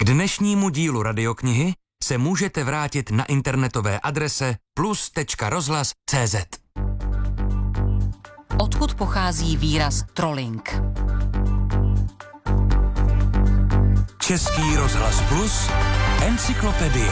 K dnešnímu dílu Radioknihy se můžete vrátit na internetové adrese plus.rozhlas.cz. Odkud pochází výraz trolling? Český rozhlas Plus, encyklopedie.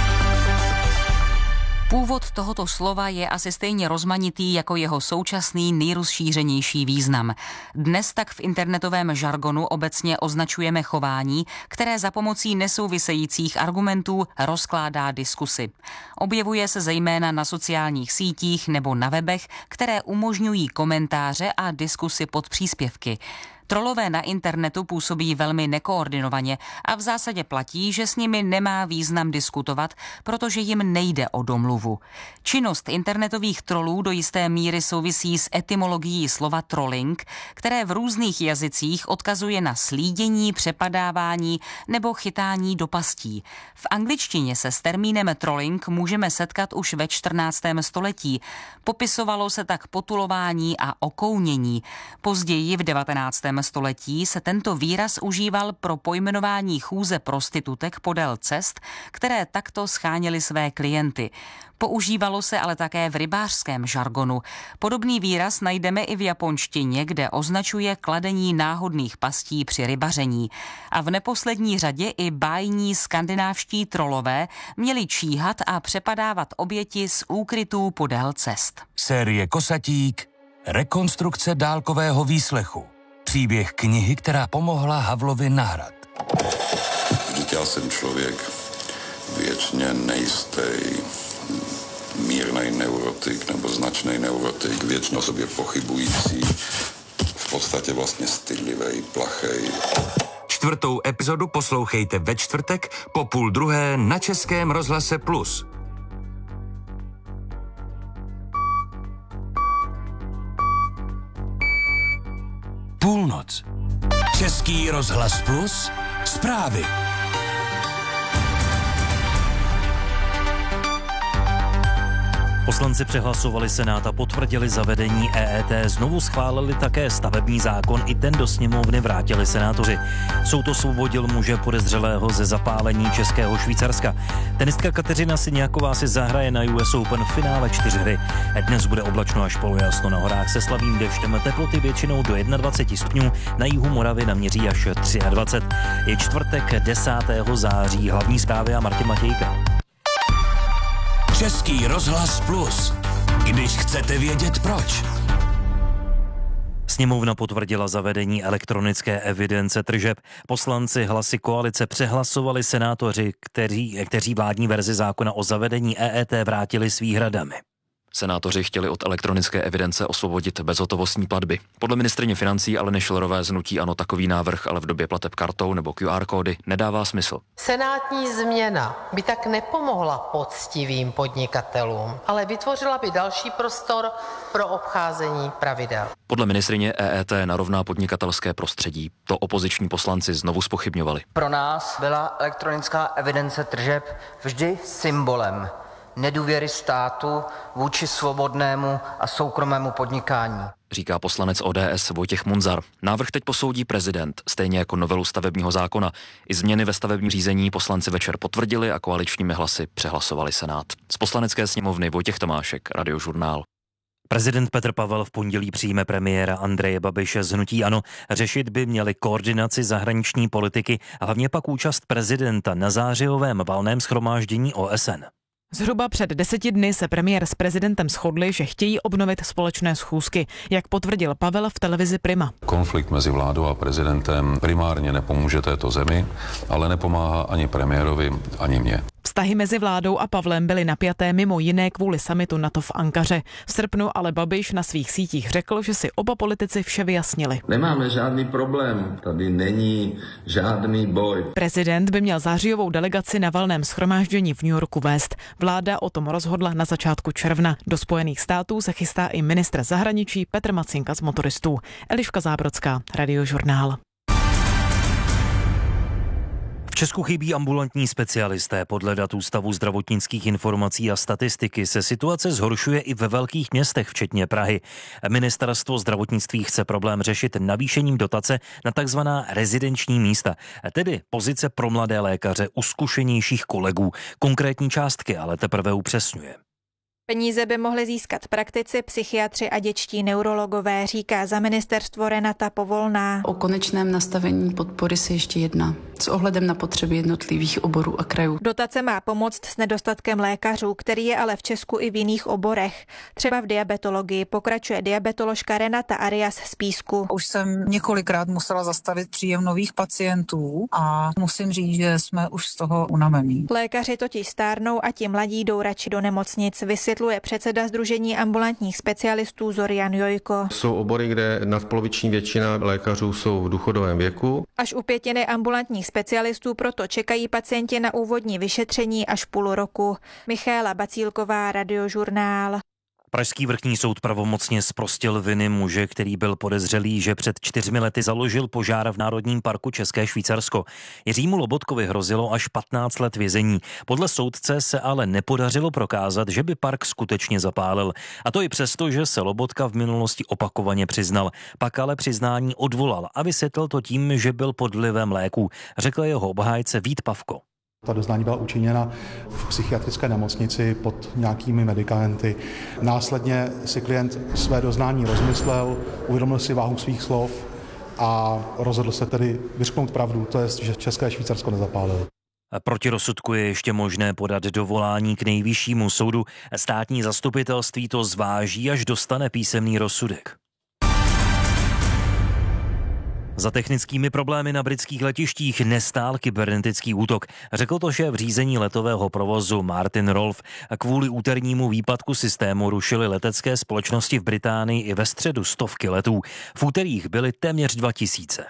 Původ tohoto slova je asi stejně rozmanitý jako jeho současný nejrozšířenější význam. Dnes tak v internetovém žargonu obecně označujeme chování, které za pomocí nesouvisejících argumentů rozkládá diskusy. Objevuje se zejména na sociálních sítích nebo na webech, které umožňují komentáře a diskusy pod příspěvky. Trolové na internetu působí velmi nekoordinovaně a v zásadě platí, že s nimi nemá význam diskutovat, protože jim nejde o domluvu. Činnost internetových trolů do jisté míry souvisí s etymologií slova trolling, které v různých jazycích odkazuje na slídění, přepadávání nebo chytání do pastí. V angličtině se s termínem trolling můžeme setkat už ve 14. století. Popisovalo se tak potulování a okounění. Později v 19. století se tento výraz užíval pro pojmenování chůze prostitutek podél cest, které takto scháněly své klienty. Používalo se ale také v rybářském žargonu. Podobný výraz najdeme i v japonštině, kde označuje kladení náhodných pastí při rybaření. A v neposlední řadě i bájní skandinávští trolové měli číhat a přepadávat oběti z úkrytů podél cest. Série Kosatík, rekonstrukce dálkového výslechu. Příběh knihy, která pomohla Havlovi na hrad. Vždyť já jsem člověk věčně nejistý, mírnej neurotik nebo značný neurotik, věčno sobě pochybující, v podstatě vlastně stydlivej, plachej. 4. epizodu poslouchejte ve čtvrtek po 12:30 na Českém rozhlase Plus. Půlnoc. Český rozhlas Plus. Zprávy. Poslanci přehlasovali Senát a potvrdili zavedení EET, znovu schválili také stavební zákon, i ten do sněmovny vrátili senátoři. Soud osvobodil muže podezřelého ze zapálení českého Švýcarska. Tenistka Kateřina Siniaková si zahraje na US Open v finále 4 hry. Dnes bude oblačno až polojasno, na horách se slabým deštěm, teploty většinou do 21 stupňů, na jihu Moravy naměří až 23. Je čtvrtek 10. září, hlavní zprávy a Martin Matějka. Český rozhlas Plus. Když chcete vědět proč. Sněmovna potvrdila zavedení elektronické evidence tržeb. Poslanci hlasy koalice přehlasovali, senátoři, kteří vládní verzi zákona o zavedení EET vrátili s výhradami. Senátoři chtěli od elektronické evidence osvobodit bezhotovostní platby. Podle ministryně financí Aleny Schillerové z hnutí ANO takový návrh ale v době plateb kartou nebo QR kódy nedává smysl. Senátní změna by tak nepomohla poctivým podnikatelům, ale vytvořila by další prostor pro obcházení pravidel. Podle ministryně EET narovná podnikatelské prostředí. To opoziční poslanci znovu zpochybňovali. Pro nás byla elektronická evidence tržeb vždy symbolem nedůvěry státu vůči svobodnému a soukromému podnikání, říká poslanec ODS Vojtěch Munzar. Návrh teď posoudí prezident, stejně jako novelu stavebního zákona. I změny ve stavebním řízení poslanci večer potvrdili a koaličními hlasy přehlasovali Senát. Z Poslanecké sněmovny Vojtěch Tomášek, Radiožurnál. Prezident Petr Pavel v pondělí přijme premiéra Andreje Babiše z hnutí ANO. Řešit by měli koordinaci zahraniční politiky a hlavně pak účast prezidenta na zářijovém valném shromáždění OSN. Zhruba před 10 dny se premiér s prezidentem shodli, že chtějí obnovit společné schůzky, jak potvrdil Pavel v televizi Prima. Konflikt mezi vládou a prezidentem primárně nepomůže této zemi, ale nepomáhá ani premiérovi, ani mně. Vztahy mezi vládou a Pavlem byly napjaté mimo jiné kvůli summitu NATO v Ankaře. V srpnu ale Babiš na svých sítích řekl, že si oba politici vše vyjasnili. Nemáme žádný problém, tady není žádný boj. Prezident by měl zářijovou delegaci na valném shromáždění v New Yorku vést. Vláda o tom rozhodla na začátku června. Do Spojených států se chystá i ministr zahraničí Petr Macinka z Motoristů. Eliška Zábrodská, Radiožurnál. V Česku chybí ambulantní specialisté. Podle dat Ústavu zdravotnických informací a statistiky se situace zhoršuje i ve velkých městech, včetně Prahy. Ministerstvo zdravotnictví chce problém řešit navýšením dotace na takzvaná rezidenční místa, tedy pozice pro mladé lékaře u zkušenějších kolegů. Konkrétní částky ale teprve upřesňuje. Peníze by mohli získat praktici, psychiatři a dětští neurologové, říká za ministerstvo Renata Povolná. O konečném nastavení podpory se ještě jedná s ohledem na potřeby jednotlivých oborů a krajů. Dotace má pomoct s nedostatkem lékařů, který je ale v Česku i v jiných oborech. Třeba v diabetologii, pokračuje diabetoložka Renata Arias z Písku. Už jsem několikrát musela zastavit příjem nových pacientů a musím říct, že jsme už z toho unavení. Lékaři totiž stárnou a ti mladí jdou radši do nemocnic, vysvětluje předseda Sdružení ambulantních specialistů Zorian Jojko. Jsou obory, kde nadpoloviční většina lékařů jsou v důchodovém věku. Až u pětiny ambulantních specialistů proto čekají pacienti na úvodní vyšetření až půl roku. Michaela Bacílková, Radiožurnál. Pražský vrchní soud pravomocně zprostil viny muže, který byl podezřelý, že před 4 lety založil požár v Národním parku České Švýcarsko. Jiřímu Lobotkovi hrozilo až 15 let vězení. Podle soudce se ale nepodařilo prokázat, že by park skutečně zapálil. A to i přesto, že se Lobotka v minulosti opakovaně přiznal. Pak ale přiznání odvolal a vysvětlil to tím, že byl pod vlivem léků, řekl jeho obhájce Vít Pavko. Ta doznání byla učiněna v psychiatrické nemocnici pod nějakými medikamenty. Následně si klient své doznání rozmyslel, uvědomil si váhu svých slov a rozhodl se tedy vyřknout pravdu, to je, že České Švýcarsko nezapálil. Proti rozsudku je ještě možné podat dovolání k Nejvyššímu soudu. Státní zastupitelství to zváží, až dostane písemný rozsudek. Za technickými problémy na britských letištích nestál kybernetický útok. Řekl to šéf řízení letového provozu Martin Rolfe. Kvůli úternímu výpadku systému rušily letecké společnosti v Británii i ve středu stovky letů. V úterých byly téměř 2000.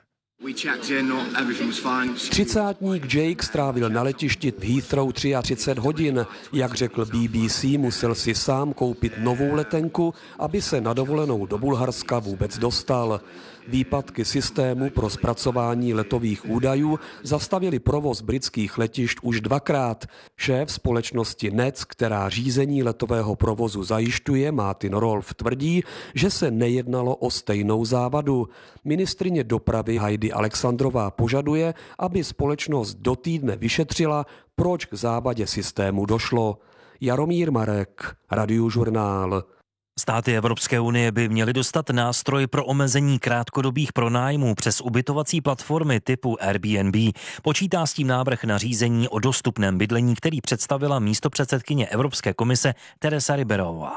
Třicátník Jake strávil na letišti v Heathrow 33 hodin. Jak řekl BBC, musel si sám koupit novou letenku, aby se na dovolenou do Bulharska vůbec dostal. Výpadky systému pro zpracování letových údajů zastavili provoz britských letišť už 2krát. Šéf společnosti NETS, která řízení letového provozu zajišťuje, Martin Rolfe, tvrdí, že se nejednalo o stejnou závadu. Ministryně dopravy Heidi Alexandrová požaduje, aby společnost do týdne vyšetřila, proč k závadě systému došlo. Jaromír Marek, Radiožurnál. Státy Evropské unie by měly dostat nástroj pro omezení krátkodobých pronájmů přes ubytovací platformy typu Airbnb. Počítá s tím návrh nařízení o dostupném bydlení, který představila místopředsedkyně Evropské komise Teresa Riberová.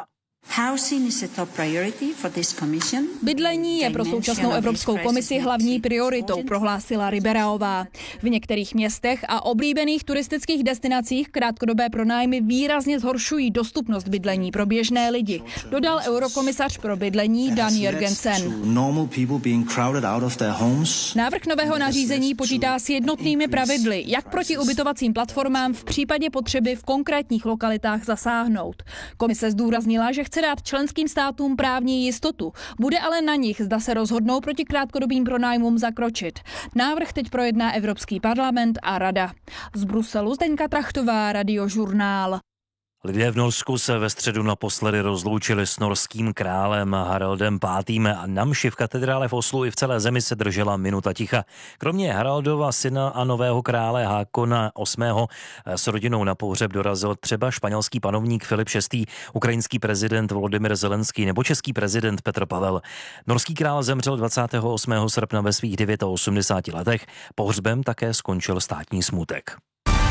Bydlení je pro současnou Evropskou komisi hlavní prioritou, prohlásila Riberová. V některých městech a oblíbených turistických destinacích krátkodobé pronájmy výrazně zhoršují dostupnost bydlení pro běžné lidi, dodal eurokomisař pro bydlení Dan Jørgensen. Návrh nového nařízení počítá s jednotnými pravidly, jak proti ubytovacím platformám v případě potřeby v konkrétních lokalitách zasáhnout. Komise zdůraznila, že chce dát členským státům právní jistotu. Bude ale na nich, zda se rozhodnou proti krátkodobým pronájmům zakročit. Návrh teď projedná Evropský parlament a Rada. Z Bruselu Zdeňka Trachtová, Radiožurnál. Lidé v Norsku se ve středu naposledy rozloučili s norským králem Haraldem V. a na mši v katedrále v Oslu i v celé zemi se držela minuta ticha. Kromě Haraldova syna a nového krále Hákona VIII. S rodinou na pohřeb dorazil třeba španělský panovník Filip VI., ukrajinský prezident Volodymyr Zelenský nebo český prezident Petr Pavel. Norský král zemřel 28. srpna ve svých 89 letech. Pohřbem také skončil státní smutek.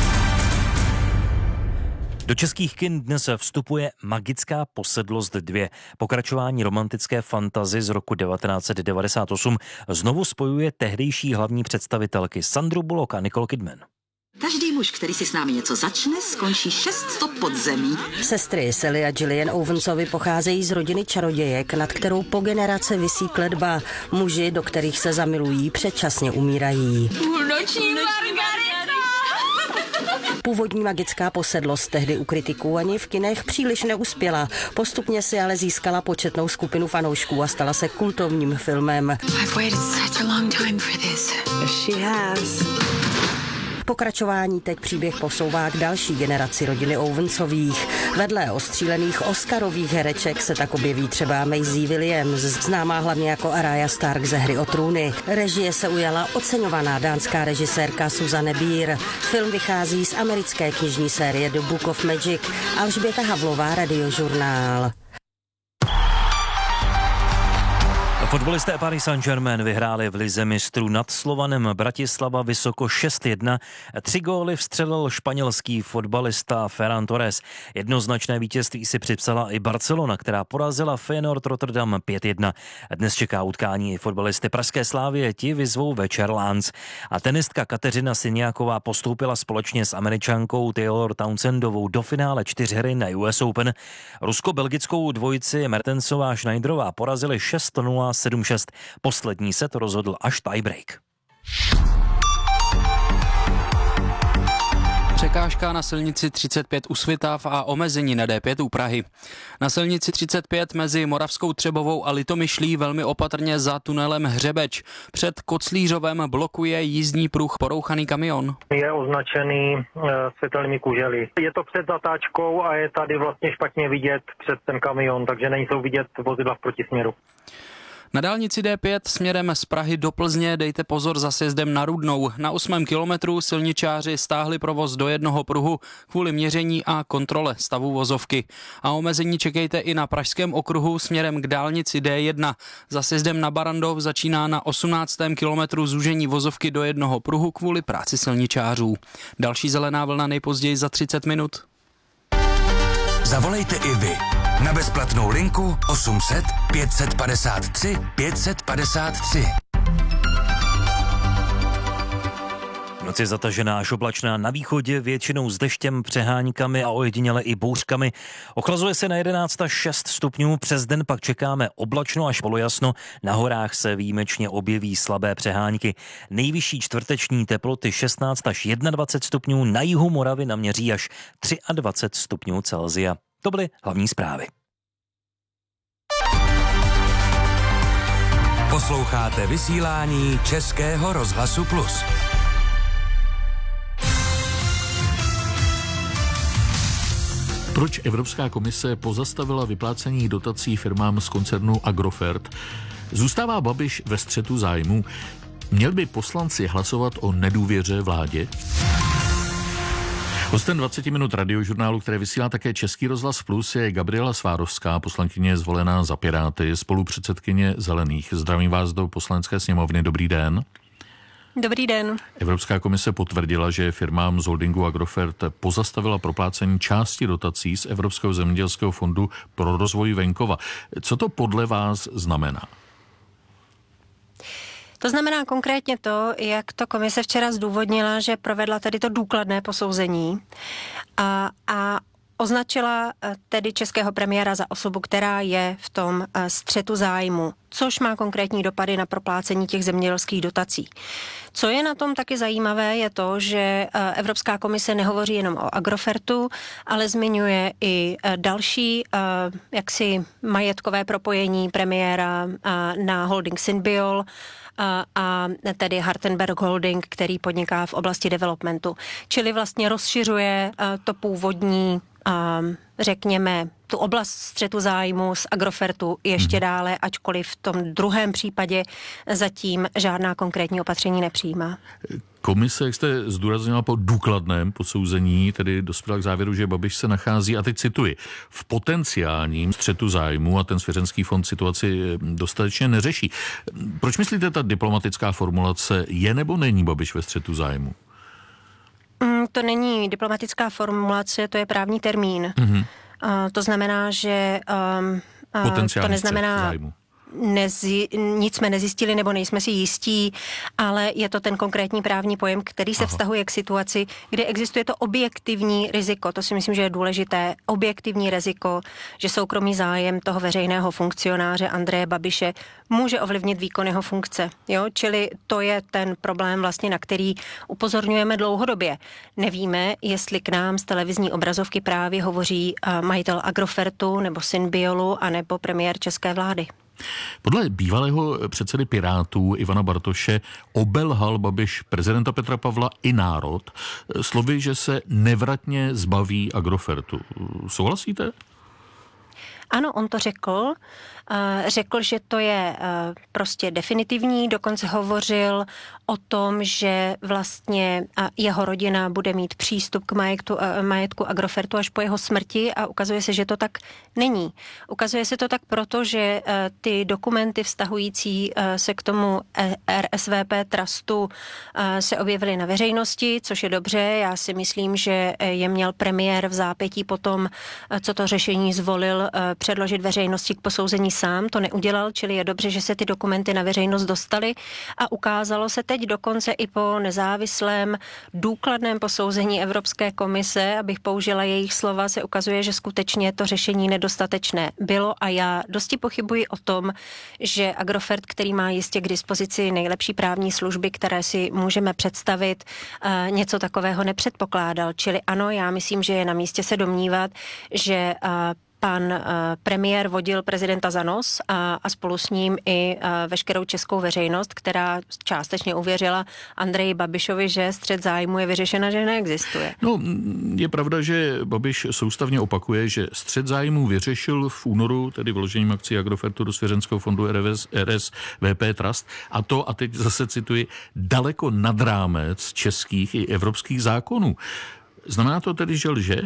Do českých kin dnes vstupuje Magická posedlost 2. Pokračování romantické fantasy z roku 1998 znovu spojuje tehdejší hlavní představitelky Sandru Bullock a Nicole Kidman. Každý muž, který si s námi něco začne, skončí 6 stop pod zemí. Sestry Sally a Gillian Owensovy pocházejí z rodiny čarodějek, nad kterou po generace visí kletba. Muži, do kterých se zamilují, předčasně umírají. Půlnoční margarita! Původní Magická posedlost tehdy u kritiků ani v kinech příliš neuspěla. Postupně si ale získala početnou skupinu fanoušků a stala se kultovním filmem. V pokračování teď příběh posouvá k další generaci rodiny Owensových. Vedle ostřílených oscarových hereček se tak objeví třeba Maisie Williams, známá hlavně jako Arya Stark ze Hry o trůny. Režie se ujala oceňovaná dánská režisérka Susanne Bier. Film vychází z americké knižní série The Book of Magic. Alžběta Havlová, Radiožurnál. Fotbalisté Paris Saint-Germain vyhráli v lize mistrů nad Slovanem Bratislava vysoko 6-1. 3 góly vstřelil španělský fotbalista Ferran Torres. Jednoznačné vítězství si připsala i Barcelona, která porazila Feyenoord Rotterdam 5-1. Dnes čeká utkání i fotbalisty pražské Slávie, ti vyzvou večer Lens. A tenistka Kateřina Siniaková postoupila společně s Američankou Taylor Townsendovou do finále 4 na US Open. Rusko-belgickou dvojici Mertensová a Schneiderová porazili 6-0, 7-6. Poslední set rozhodl až tiebreak. Překážka na silnici 35 u Svitav a omezení na D5 u Prahy. Na silnici 35 mezi Moravskou Třebovou a Litomyšlí velmi opatrně za tunelem Hřebeč. Před Koclířovem blokuje jízdní pruh porouchaný kamion. Je označený světelnými kužely. Je to před zatáčkou a je tady vlastně špatně vidět před ten kamion, takže nejsou vidět vozidla v protisměru. Na dálnici D5 směrem z Prahy do Plzně dejte pozor za sjezdem na Rudnou. Na 8. kilometru silničáři stáhli provoz do jednoho pruhu kvůli měření a kontrole stavu vozovky. A omezení čekejte i na Pražském okruhu směrem k dálnici D1. Za sjezdem na Barandov začíná na 18. kilometru zúžení vozovky do jednoho pruhu kvůli práci silničářů. Další zelená vlna nejpozději za 30 minut. Zavolejte i vy na bezplatnou linku 800 553 553. Noc je zatažená až oblačná, na východě většinou s deštěm, přeháňkami a ojediněle i bouřkami. Ochlazuje se na 11 až 6 stupňů, přes den pak čekáme oblačno až polojasno, na horách se výjimečně objeví slabé přehánky. Nejvyšší čtvrteční teploty 16 až 21 stupňů, na jihu Moravy naměří až 23 stupňů Celsia. To byly hlavní zprávy. Posloucháte vysílání Českého rozhlasu Plus. Proč Evropská komise pozastavila vyplácení dotací firmám z koncernu Agrofert? Zůstává Babiš ve střetu zájmů? Měl by poslanci hlasovat o nedůvěře vládě? Hostem 20 minut Radiožurnálu, které vysílá také Český rozhlas Plus, je Gabriela Svárovská, poslankyně zvolená za Piráty, spolupředsedkyně Zelených. Zdravím vás do Poslanecké sněmovny. Dobrý den. Dobrý den. Evropská komise potvrdila, že firmám z holdingu Agrofert pozastavila proplácení části dotací z Evropského zemědělského fondu pro rozvoj venkova. Co to podle vás znamená? To znamená konkrétně to, jak to komise včera zdůvodnila, že provedla tedy to důkladné posouzení a označila tedy českého premiéra za osobu, která je v tom střetu zájmu, což má konkrétní dopady na proplácení těch zemědělských dotací. Co je na tom taky zajímavé, je to, že Evropská komise nehovoří jenom o Agrofertu, ale zmiňuje i další jaksi majetkové propojení premiéra na holding Synbiol a tedy Hartenberg Holding, který podniká v oblasti developmentu. Čili vlastně rozšiřuje to původní, řekněme, tu oblast střetu zájmu z Agrofertu ještě dále, ačkoliv v tom druhém případě zatím žádná konkrétní opatření nepřijímá. Komise, jak jste zdůraznila, po důkladném posouzení tedy dospěla k závěru, že Babiš se nachází, a teď cituji, v potenciálním střetu zájmu a ten svěřenský fond situaci dostatečně neřeší. Proč myslíte, ta diplomatická formulace je nebo není Babiš ve střetu zájmu? To není diplomatická formulace, to je právní termín. To znamená, že to neznamená... Nic jsme nezjistili nebo nejsme si jistí, ale je to ten konkrétní právní pojem, který se vztahuje k situaci, kde existuje to objektivní riziko. To si myslím, že je důležité. Objektivní riziko, že soukromý zájem toho veřejného funkcionáře Andreje Babiše může ovlivnit výkon jeho funkce. Jo? Čili to je ten problém vlastně, na který upozorňujeme dlouhodobě. Nevíme, jestli k nám z televizní obrazovky právě hovoří majitel Agrofertu nebo Synbiolu anebo premiér české vlády. Podle bývalého předsedy Pirátů Ivana Bartoše obelhal Babiš prezidenta Petra Pavla i národ slovy, že se nevratně zbaví Agrofertu. Souhlasíte? Ano, on to řekl. Řekl, že to je prostě definitivní, dokonce hovořil o tom, že vlastně jeho rodina bude mít přístup k majetku Agrofertu až po jeho smrti a ukazuje se, že to tak není. Ukazuje se to tak proto, že ty dokumenty vztahující se k tomu RSVP trustu se objevily na veřejnosti, což je dobře. Já si myslím, že je měl premiér v zápětí potom, co to řešení zvolil, předložit veřejnosti k posouzení sám. To neudělal, čili je dobře, že se ty dokumenty na veřejnost dostaly a ukázalo se teď dokonce i po nezávislém důkladném posouzení Evropské komise, abych použila jejich slova, se ukazuje, že skutečně to řešení nedostatečné bylo a já dosti pochybuji o tom, že Agrofert, který má jistě k dispozici nejlepší právní služby, které si můžeme představit, něco takového nepředpokládal. Čili ano, já myslím, že je na místě se domnívat, že pan premiér vodil prezidenta za nos a spolu s ním i veškerou českou veřejnost, která částečně uvěřila Andreji Babišovi, že střet zájmu je vyřešena, že neexistuje. No, je pravda, že Babiš soustavně opakuje, že střet zájmu vyřešil v únoru, tedy vložením akcí Agrofertu do svěřenského fondu RSVP Trust, a to, a teď zase cituji, daleko nad rámec českých i evropských zákonů. Znamená to tedy, že lže?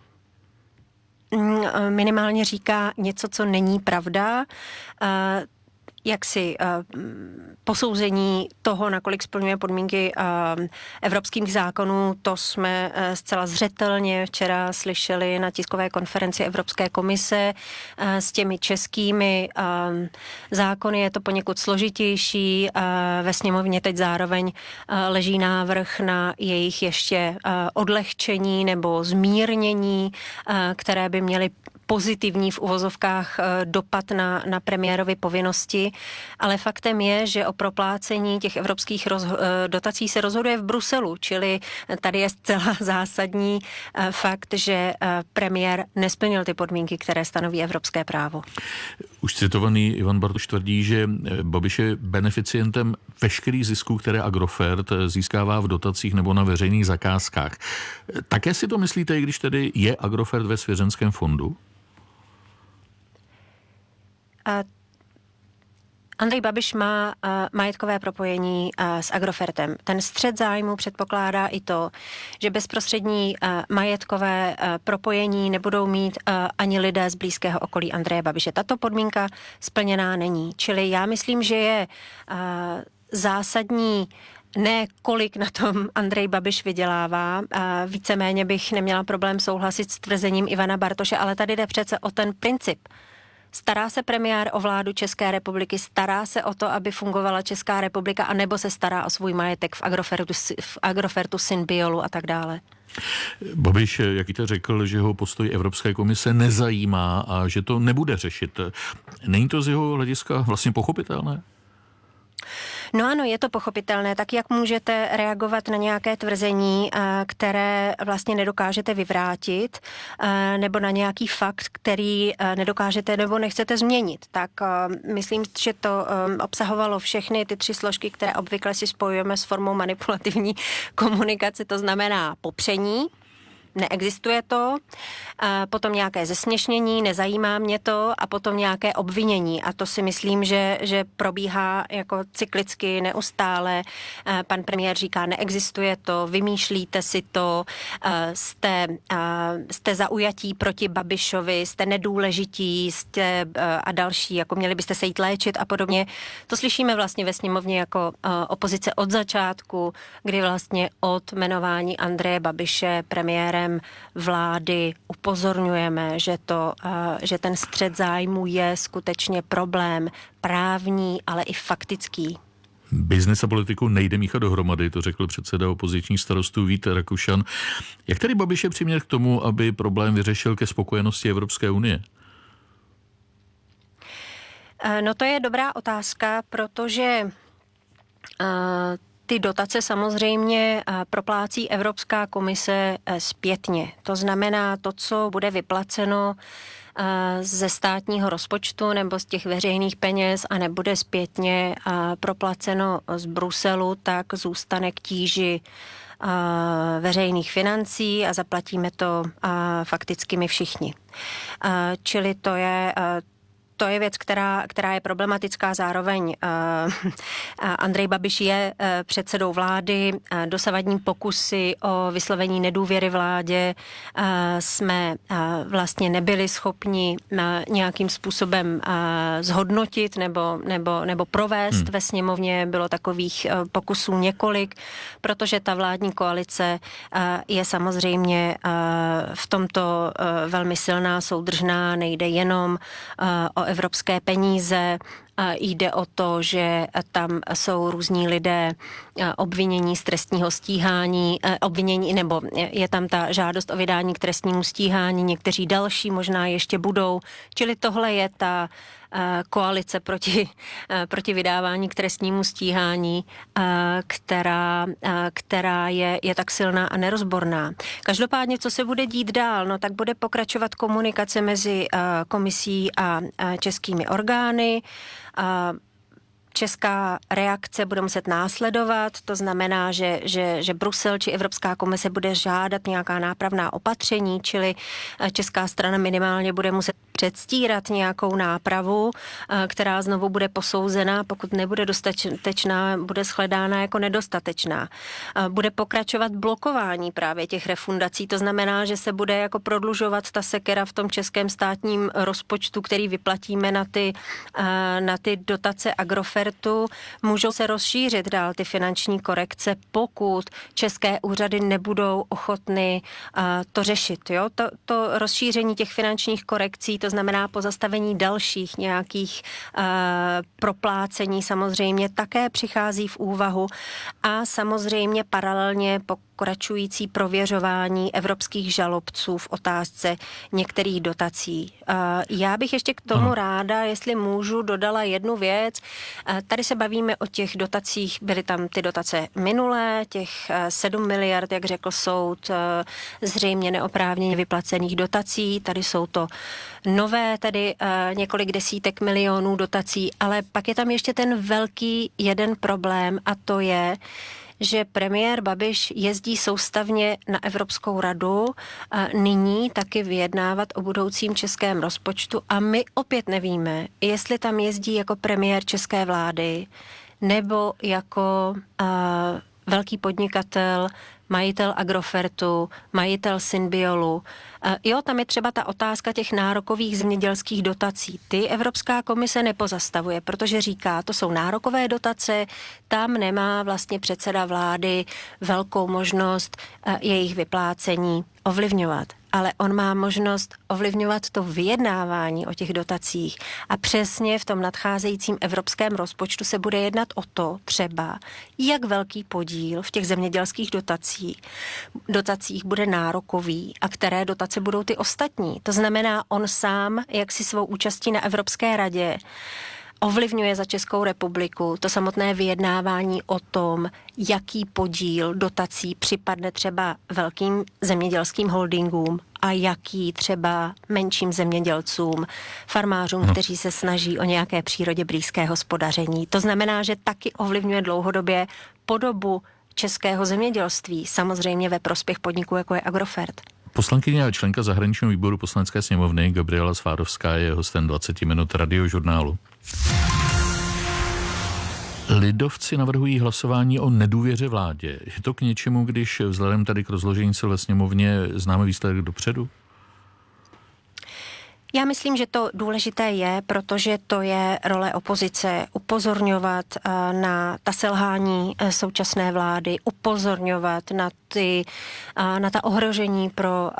Minimálně říká něco, co není pravda. Jaksi posouzení toho, nakolik splňuje podmínky evropských zákonů, to jsme zcela zřetelně včera slyšeli na tiskové konferenci Evropské komise. S těmi českými zákony je to poněkud složitější. Ve sněmovně teď zároveň leží návrh na jejich ještě odlehčení nebo zmírnění, které by měly pozitivní v uvozovkách dopad na premiérovy povinnosti, ale faktem je, že o proplácení těch evropských dotací se rozhoduje v Bruselu, čili tady je zcela zásadní fakt, že premiér nesplnil ty podmínky, které stanoví evropské právo. Už citovaný Ivan Bartoš tvrdí, že Babiš je beneficientem veškerých zisků, které Agrofert získává v dotacích nebo na veřejných zakázkách. Také si to myslíte, když tedy je Agrofert ve svěřenském fondu? Andrej Babiš má majetkové propojení s Agrofertem. Ten střet zájmu předpokládá i to, že bezprostřední majetkové propojení nebudou mít ani lidé z blízkého okolí Andreje Babiše. Tato podmínka splněná není. Čili já myslím, že je zásadní ne kolik na tom Andrej Babiš vydělává. Víceméně bych neměla problém souhlasit s tvrzením Ivana Bartoše, ale tady jde přece o ten princip. Stará se premiér o vládu České republiky, stará se o to, aby fungovala Česká republika, anebo se stará o svůj majetek v Agrofertu, Synbiolu a tak dále? Babiš, jak jste řekl, že ho postoj Evropské komise nezajímá a že to nebude řešit. Není to z jeho hlediska vlastně pochopitelné? No ano, je to pochopitelné. Tak jak můžete reagovat na nějaké tvrzení, které vlastně nedokážete vyvrátit, nebo na nějaký fakt, který nedokážete nebo nechcete změnit. Tak myslím, že to obsahovalo všechny ty 3 složky, které obvykle si spojujeme s formou manipulativní komunikace, to znamená popření, neexistuje to, potom nějaké zesměšnění, nezajímá mě to a potom nějaké obvinění a to si myslím, že probíhá jako cyklicky neustále. Pan premiér říká, neexistuje to, vymýšlíte si to, jste zaujatí proti Babišovi, jste nedůležití, jste a další, jako měli byste se jít léčit a podobně. To slyšíme vlastně ve sněmovně jako opozice od začátku, kdy vlastně od jmenování Andreje Babiše premiérem vlády upozorňujeme, že ten střet zájmu je skutečně problém právní, ale i faktický. Biznes a politiku nejde míchat dohromady, to řekl předseda opozičních starostů Vít Rakušan. Jak tedy Babiše přimět k tomu, aby problém vyřešil ke spokojenosti Evropské unie? No to je dobrá otázka, protože ty dotace samozřejmě proplácí Evropská komise zpětně. To znamená, to, co bude vyplaceno ze státního rozpočtu nebo z těch veřejných peněz a nebude zpětně proplaceno z Bruselu, tak zůstane k tíži veřejných financí a zaplatíme to fakticky my všichni. Čili to je věc, která je problematická. Zároveň Andrej Babiš je předsedou vlády. Dosavadní pokusy o vyslovení nedůvěry vládě jsme vlastně nebyli schopni nějakým způsobem zhodnotit nebo provést. Ve sněmovně bylo takových pokusů několik, protože ta vládní koalice je samozřejmě v tomto velmi silná, soudržná, nejde jenom o evropské peníze, jde o to, že tam jsou různí lidé obvinění z trestního stíhání, nebo je tam ta žádost o vydání k trestnímu stíhání, někteří další možná ještě budou. Čili tohle je ta koalice proti vydávání k trestnímu stíhání, která je tak silná a nerozborná. Každopádně, co se bude dít dál, no tak bude pokračovat komunikace mezi komisí a českými orgány. Česká reakce bude muset následovat, to znamená, že Brusel či Evropská komise bude žádat nějaká nápravná opatření, čili česká strana minimálně bude muset předstírat nějakou nápravu, která znovu bude posouzena, pokud nebude dostatečná, bude shledána jako nedostatečná. Bude pokračovat blokování právě těch refundací, to znamená, že se bude jako prodlužovat ta sekera v tom českém státním rozpočtu, který vyplatíme na ty dotace Agrofertu. Můžou se rozšířit dál ty finanční korekce, pokud české úřady nebudou ochotny to řešit. Jo? To rozšíření těch finančních korekcí, to znamená pozastavení dalších nějakých proplácení samozřejmě také přichází v úvahu a samozřejmě paralelně pokračující prověřování evropských žalobců v otázce některých dotací. Já bych ještě k tomu ráda, jestli můžu, dodala jednu věc. Tady se bavíme o těch dotacích, byly tam ty dotace minulé, těch 7 miliard, jak řekl soud, zřejmě neoprávněně vyplacených dotací. Tady jsou to nové, tady několik desítek milionů dotací, ale pak je tam ještě ten velký jeden problém a to je, že premiér Babiš jezdí soustavně na Evropskou radu nyní taky vyjednávat o budoucím českém rozpočtu a my opět nevíme, jestli tam jezdí jako premiér české vlády nebo jako velký podnikatel, majitel Agrofertu, majitel Synbiolu. Jo, tam je třeba ta otázka těch nárokových zemědělských dotací. Ty Evropská komise nepozastavuje, protože říká, to jsou nárokové dotace, tam nemá vlastně předseda vlády velkou možnost jejich vyplácení ovlivňovat. Ale on má možnost ovlivňovat to vyjednávání o těch dotacích. A přesně v tom nadcházejícím evropském rozpočtu se bude jednat o to třeba, jak velký podíl v těch zemědělských dotacích bude nárokový a které dotace budou ty ostatní. To znamená, on sám, jak si svou účastí na Evropské radě, ovlivňuje za Českou republiku to samotné vyjednávání o tom, jaký podíl dotací připadne třeba velkým zemědělským holdingům a jaký třeba menším zemědělcům, farmářům, kteří se snaží o nějaké přírodě blízké hospodaření. To znamená, že taky ovlivňuje dlouhodobě podobu českého zemědělství, samozřejmě ve prospěch podniků, jako je Agrofert. Poslankyně a členka zahraničního výboru Poslanecké sněmovny Gabriela Svárovská je hostem 20 minut Radiožurnálu. Lidovci navrhují hlasování o nedůvěře vládě. Je to k něčemu, když vzhledem tady k rozložení sil ve sněmovně známe výsledek dopředu? Já myslím, že to důležité je, protože to je role opozice upozorňovat na ta selhání současné vlády, upozorňovat na ta ohrožení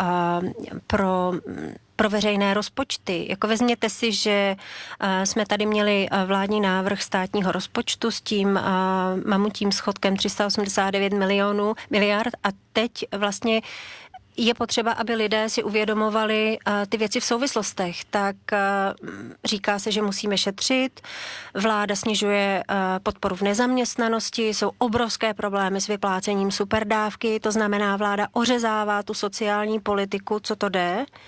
pro veřejné rozpočty. Jako vezměte si, že jsme tady měli vládní návrh státního rozpočtu s tím mamutím schodkem 389 miliard a teď vlastně je potřeba, aby lidé si uvědomovali ty věci v souvislostech. Tak říká se, že musíme šetřit, vláda snižuje podporu v nezaměstnanosti, jsou obrovské problémy s vyplácením superdávky, to znamená, vláda ořezává tu sociální politiku, co to jde.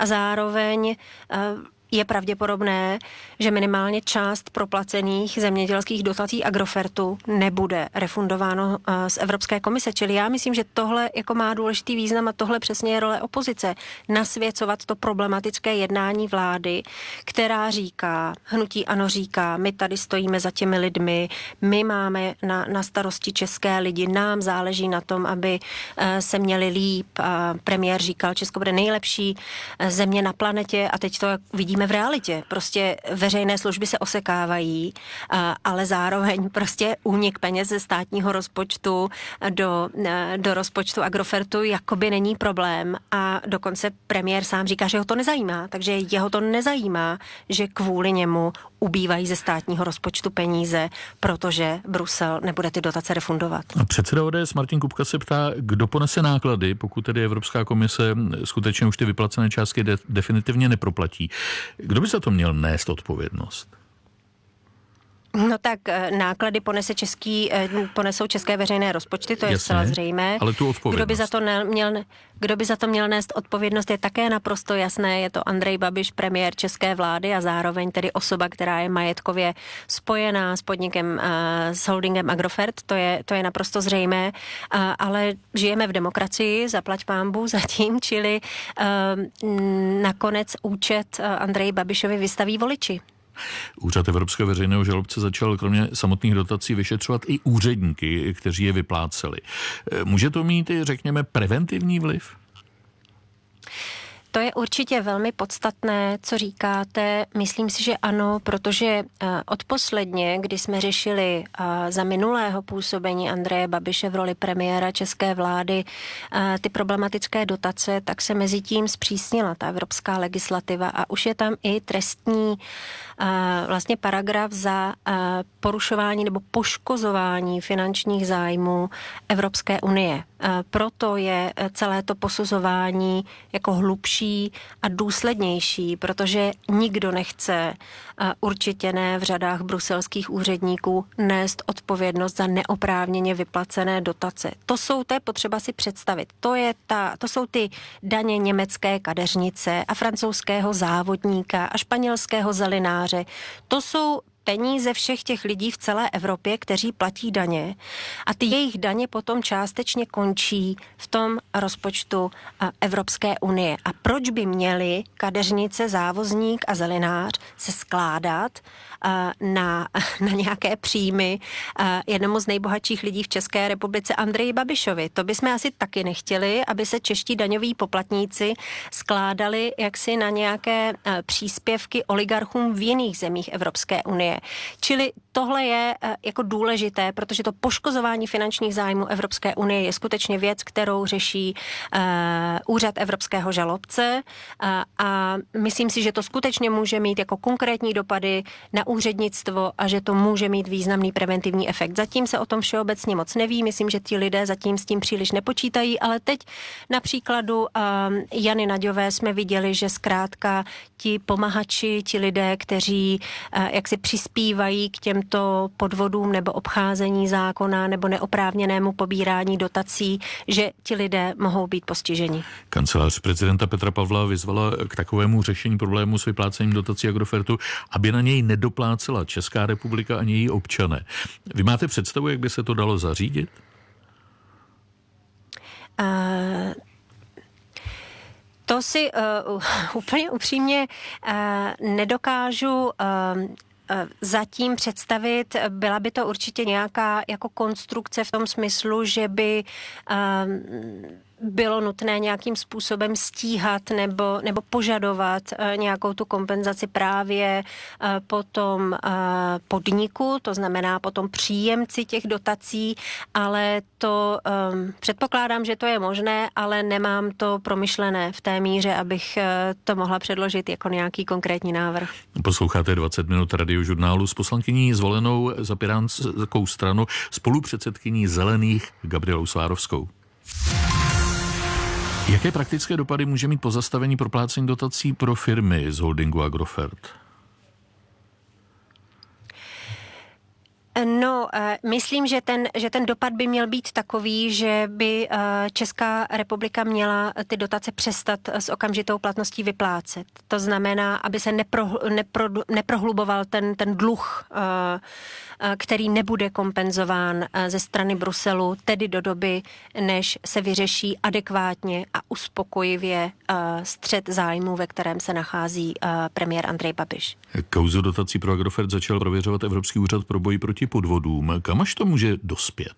A zároveň je pravděpodobné, že minimálně část proplacených zemědělských dotací Agrofertu nebude refundováno z Evropské komise. Čili já myslím, že tohle jako má důležitý význam a tohle přesně je role opozice. Nasvěcovat to problematické jednání vlády, která říká, hnutí ANO říká, my tady stojíme za těmi lidmi, my máme na starosti české lidi, nám záleží na tom, aby se měli líp. Premiér říkal, Česko bude nejlepší země na planetě a teď to vidíme v realitě. Prostě veřejné služby se osekávají, ale zároveň prostě únik peněz ze státního rozpočtu do rozpočtu Agrofertu jakoby není problém a dokonce premiér sám říká, že ho to nezajímá, takže jeho to nezajímá, že kvůli němu ubývají ze státního rozpočtu peníze, protože Brusel nebude ty dotace refundovat. Předseda ODS Martin Kupka se ptá, kdo ponese náklady, pokud tedy Evropská komise skutečně už ty vyplacené částky definitivně neproplatí. Kdo by za to měl nést odpovědnost? No tak náklady ponesou české veřejné rozpočty, to je zcela zřejmé. Ale tu odpovědnost. Kdo by za to měl nést odpovědnost, je také naprosto jasné. Je to Andrej Babiš, premiér české vlády a zároveň tedy osoba, která je majetkově spojená s podnikem, s holdingem Agrofert. To je naprosto zřejmé, ale žijeme v demokracii, zaplať pánbůh zatím, čili nakonec účet Andreji Babišovi vystaví voliči. Úřad Evropského veřejného žalobce začal kromě samotných dotací vyšetřovat i úředníky, kteří je vypláceli. Může to mít i, řekněme, preventivní vliv? To je určitě velmi podstatné, co říkáte. Myslím si, že ano, protože odposledně, kdy jsme řešili za minulého působení Andreje Babiše v roli premiéra české vlády ty problematické dotace, tak se mezi tím zpřísnila ta evropská legislativa a už je tam i trestní vlastně paragraf za porušování nebo poškozování finančních zájmů Evropské unie. Proto je celé to posuzování jako hlubší a důslednější, protože nikdo nechce, určite ne v řadách bruselských úředníků, nést odpovědnost za neoprávněně vyplacené dotace. To je potřeba si představit. To jsou ty daně německé kadeřnice a francouzského závodníka a španělského zelináře. To jsou peníze všech těch lidí v celé Evropě, kteří platí daně a ty jejich daně potom částečně končí v tom rozpočtu Evropské unie. A proč by měli kadeřnice, závozník a zelinář se skládat na nějaké příjmy jednomu z nejbohatších lidí v České republice Andreji Babišovi? To bychom asi taky nechtěli, aby se čeští daňoví poplatníci skládali jaksi na nějaké příspěvky oligarchům v jiných zemích Evropské unie. Čili tohle je jako důležité, protože to poškozování finančních zájmů Evropské unie je skutečně věc, kterou řeší úřad evropského žalobce a myslím si, že to skutečně může mít jako konkrétní dopady na úřednictvo a že to může mít významný preventivní efekt. Zatím se o tom všeobecně moc neví, myslím, že ti lidé zatím s tím příliš nepočítají, ale teď na příkladu Jany Naďové jsme viděli, že zkrátka ti pomahači, ti lidé, kteří jaksi přispívají k těmto podvodům nebo obcházení zákona nebo neoprávněnému pobírání dotací, že ti lidé mohou být postiženi. Kancelář prezidenta Petra Pavla vyzvala k takovému řešení problému s vyplácením dotací Agrofertu, aby na něj nedoplácela Česká republika ani její občané. Vy máte představu, jak by se to dalo zařídit? To si úplně upřímně nedokážu zatím představit. Byla by to určitě nějaká jako konstrukce v tom smyslu, že by bylo nutné nějakým způsobem stíhat nebo požadovat nějakou tu kompenzaci právě potom podniku, to znamená potom příjemci těch dotací, ale to předpokládám, že to je možné, ale nemám to promyšlené v té míře, abych to mohla předložit jako nějaký konkrétní návrh. Posloucháte 20 minut Radiožurnálu s poslankyní zvolenou za Pirátskou stranu, spolupředsedkyní Zelených Gabrielou Svárovskou. Jaké praktické dopady může mít pozastavení proplácení dotací pro firmy z holdingu Agrofert? No, myslím, že ten dopad by měl být takový, že by Česká republika měla ty dotace přestat s okamžitou platností vyplácet. To znamená, aby se neprohluboval ten dluh, který nebude kompenzován ze strany Bruselu, tedy do doby, než se vyřeší adekvátně a uspokojivě střet zájmů, ve kterém se nachází premiér Andrej Babiš. Kauzu dotací pro Agrofert začal prověřovat Evropský úřad pro boj proti podvodům. Kam až to může dospět?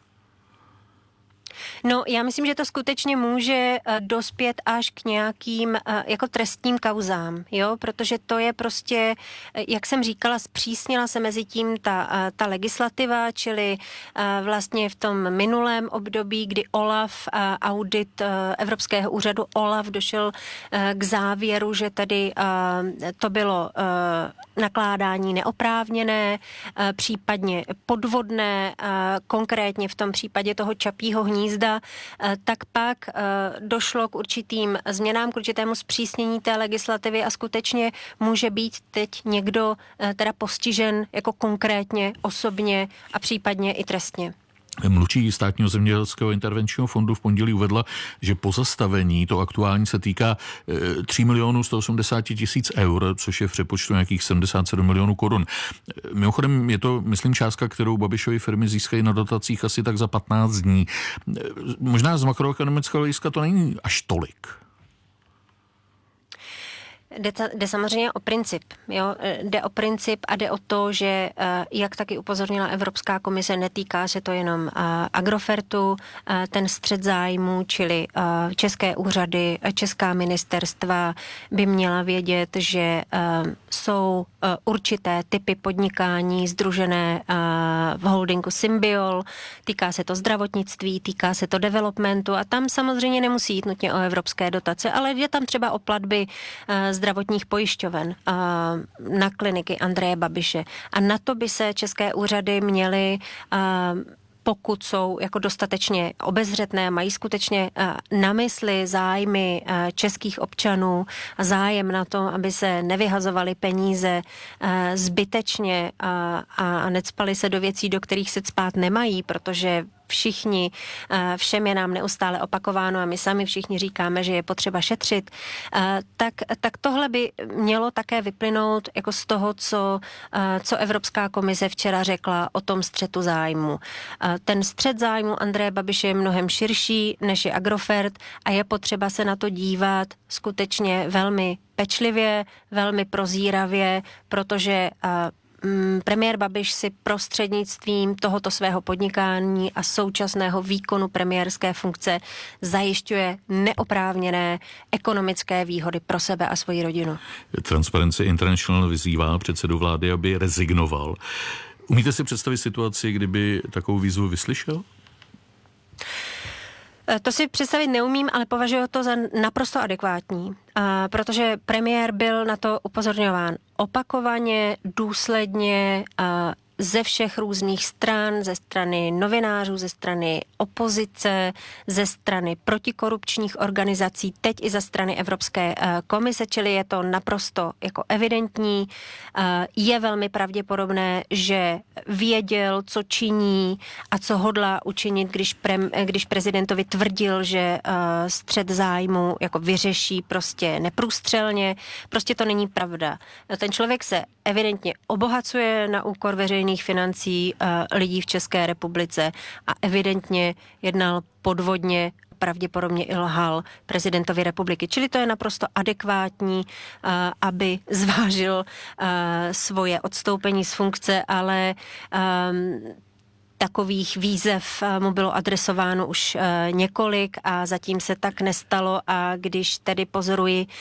No, já myslím, že to skutečně může dospět až k nějakým jako trestním kauzám, jo, protože to je prostě, jak jsem říkala, zpřísnila se mezi tím ta legislativa, čili vlastně v tom minulém období, kdy OLAF, audit Evropského úřadu OLAF došel k závěru, že tedy to bylo nakládání neoprávněné, případně podvodné, konkrétně v tom případě toho Čapího hnízda, tak pak došlo k určitým změnám, k určitému zpřísnění té legislativy a skutečně může být teď někdo teda postižen jako konkrétně, osobně a případně i trestně. Mluvčí Státního zemědělského intervenčního fondu v pondělí uvedla, že pozastavení, to aktuální, se týká 3 180 000 eur, což je v přepočtu nějakých 77 milionů korun. Mimochodem je to, myslím, částka, kterou Babišovy firmy získají na dotacích asi tak za 15 dní. Možná z makroekonomického hlediska to není až tolik. Jde samozřejmě o princip. Jo? Jde o princip a jde o to, že jak taky upozornila Evropská komise, netýká se to jenom Agrofertu, ten střet zájmů, čili české úřady, česká ministerstva by měla vědět, že jsou určité typy podnikání sdružené v holdingu Symbiol, týká se to zdravotnictví, týká se to developmentu a tam samozřejmě nemusí jít nutně o evropské dotace, ale je tam třeba o platby zdravotních pojišťoven na kliniky Andreje Babiše. A na to by se české úřady měly, pokud jsou jako dostatečně obezřetné, mají skutečně na mysli zájmy českých občanů a zájem na tom, aby se nevyhazovaly peníze zbytečně a necpaly se do věcí, do kterých se cpát nemají, protože všem je nám neustále opakováno a my sami všichni říkáme, že je potřeba šetřit, tak tohle by mělo také vyplynout jako z toho, co Evropská komise včera řekla o tom střetu zájmu. Ten střet zájmu Andreje Babiše je mnohem širší, než je Agrofert a je potřeba se na to dívat skutečně velmi pečlivě, velmi prozíravě, protože premiér Babiš si prostřednictvím tohoto svého podnikání a současného výkonu premiérské funkce zajišťuje neoprávněné ekonomické výhody pro sebe a svoji rodinu. Transparency International vyzývá předsedu vlády, aby rezignoval. Umíte si představit situaci, kdyby takovou výzvu vyslyšel? To si představit neumím, ale považuji to za naprosto adekvátní, protože premiér byl na to upozorňován opakovaně, důsledně, ze všech různých stran, ze strany novinářů, ze strany opozice, ze strany protikorupčních organizací, teď i ze strany Evropské komise, čili je to naprosto jako evidentní. Je velmi pravděpodobné, že věděl, co činí a co hodlá učinit, když prezidentovi tvrdil, že střet zájmu jako vyřeší prostě neprůstřelně. Prostě to není pravda. Ten člověk se evidentně obohacuje na úkor veřejných financí lidí v České republice a evidentně jednal podvodně, pravděpodobně i lhal prezidentovi republiky. Čili to je naprosto adekvátní, aby zvážil svoje odstoupení z funkce, ale takových výzev mu bylo adresováno už několik a zatím se tak nestalo a když tedy pozoruji